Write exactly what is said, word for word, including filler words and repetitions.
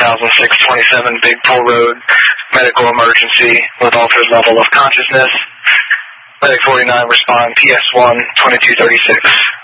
thousand six twenty-seven Big Pull Road, medical emergency with altered level of consciousness. Medic forty-nine respond P S one twenty-two thirty-six.